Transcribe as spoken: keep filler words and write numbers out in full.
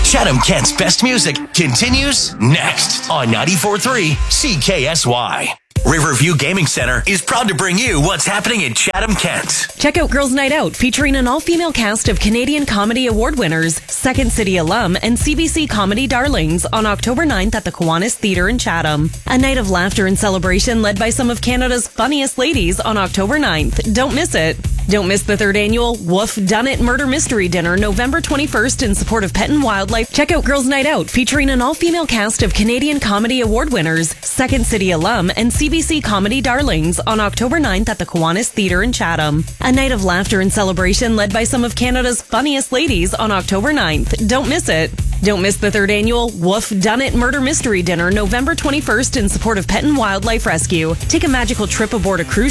Chatham-Kent's best music continues next on ninety-four point three C K S Y. Riverview Gaming Center is proud to bring you what's happening in Chatham-Kent. Check out Girls Night Out, featuring an all-female cast of Canadian Comedy Award winners, Second City alum, and C B C comedy darlings on October ninth at the Kiwanis Theatre in Chatham. A night of laughter and celebration led by some of Canada's funniest ladies on October ninth. Don't miss it. Don't miss the third annual Woof Done It Murder Mystery Dinner November twenty-first in support of Pet and Wildlife. Check out Girls Night Out, featuring an all-female cast of Canadian Comedy Award winners, Second City alum, and C B C comedy darlings on October ninth at the Kiwanis Theatre in Chatham. A night of laughter and celebration led by some of Canada's funniest ladies on October ninth. Don't miss it. Don't miss the third annual Woof Done It Murder Mystery Dinner November twenty-first in support of Pet and Wildlife Rescue. Take a magical trip aboard a cruise